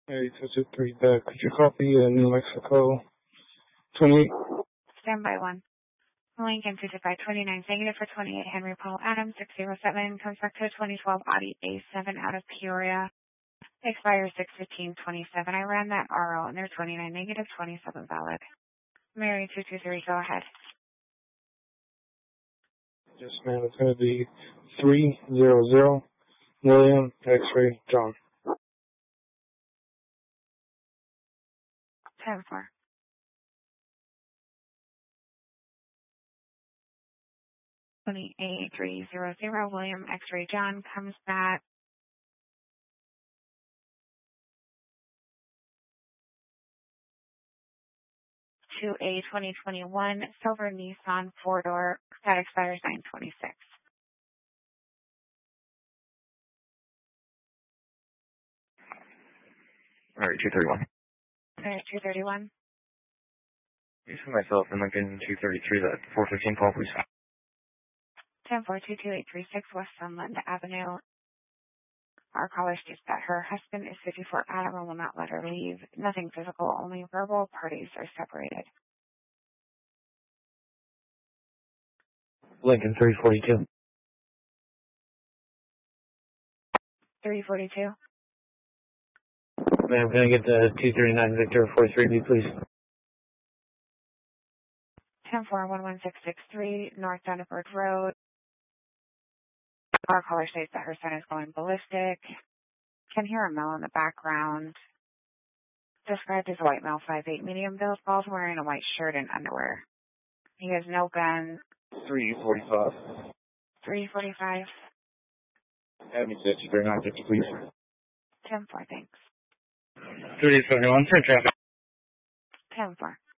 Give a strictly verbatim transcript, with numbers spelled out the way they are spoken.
eight two two three, the could you copy in New Mexico twenty-eight? Stand by one. Lincoln two two five twenty-nine, negative for twenty-eight, Henry Paul Adams six zero seven, comes back to a twenty twelve Audi A seven out of Peoria. Expires six fifteen twenty-seven. I ran that R O and they're twenty-nine, negative twenty-seven valid. Mary two two three, go ahead. Yes, ma'am. It's going to be three zero zero William X-ray John. ten four. twenty-eight three zero zero William X-ray John comes back to a twenty twenty-one silver Nissan four-door that expires nine twenty-six. All right, two thirty-one. All right, two thirty-one. You see myself in Lincoln two thirty-three, that four fifteen call, please. ten four two two eight three six West Sunland Avenue. Our caller states that her husband is fifty-four Adam and will not let her leave. Nothing physical, only verbal. Parties are separated. Lincoln three forty-two. three forty-two. Ma'am, can I get the two thirty-nine Victor forty-three B, please? ten four one one six six three North Thunderbird Road. Our caller states that her son is going ballistic. Can hear a male in the background. Described as a white male, five eight, medium build, bald, wearing a white shirt and underwear. He has no gun. three forty-five. three forty-five. Have me set two thirty-nine fifty, please. ten four, thanks. three seventy-one, turn traffic. ten four.